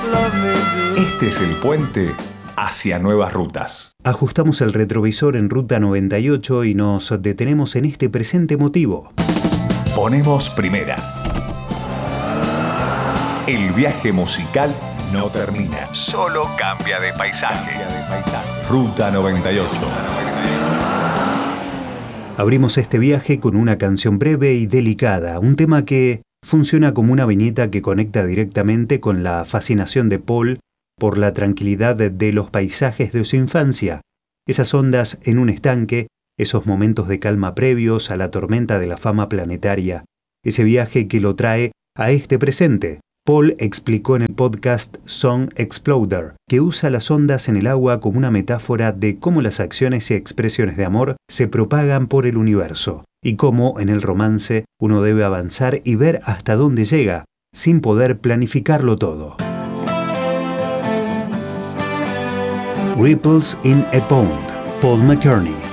Este es el puente hacia nuevas rutas. Ajustamos el retrovisor en Ruta 98 y nos detenemos en este presente motivo. Ponemos primera. El viaje musical no termina, solo cambia de paisaje. Ruta 98. Abrimos este viaje con una canción breve y delicada, un tema que funciona como una viñeta que conecta directamente con la fascinación de Paul por la tranquilidad de los paisajes de su infancia, esas ondas en un estanque, esos momentos de calma previos a la tormenta de la fama planetaria, ese viaje que lo trae a este presente. Paul explicó en el podcast Song Exploder que usa las ondas en el agua como una metáfora de cómo las acciones y expresiones de amor se propagan por el universo y cómo en el romance uno debe avanzar y ver hasta dónde llega, sin poder planificarlo todo. Ripples in a Pond, Paul McCartney.